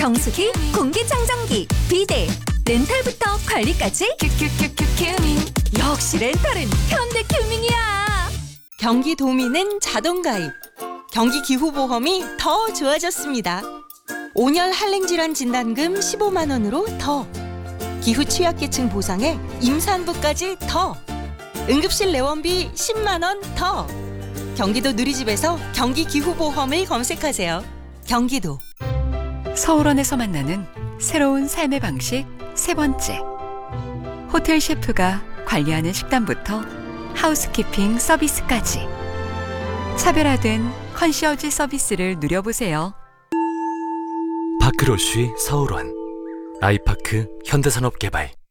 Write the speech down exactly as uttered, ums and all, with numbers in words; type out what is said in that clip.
정수기, 공기청정기, 비데, 렌탈부터 관리까지 큐큐큐큐 큐밍. 역시 렌탈은 현대큐밍이야. 경기도민은 자동가입. 경기기후보험이 더 좋아졌습니다. 오 년 한랭질환 진단금 십오만 원으로 더. 기후 취약계층 보상에 임산부까지 더. 응급실 내원비 십만 원 더. 경기도 누리집에서 경기기후보험을 검색하세요. 경기도. 서울원에서 만나는 새로운 삶의 방식 세 번째. 호텔 셰프가 관리하는 식단부터 하우스키핑 서비스까지 차별화된 컨시어지 서비스를 누려보세요. 파크로쉬 서울원, 아이파크 현대산업개발.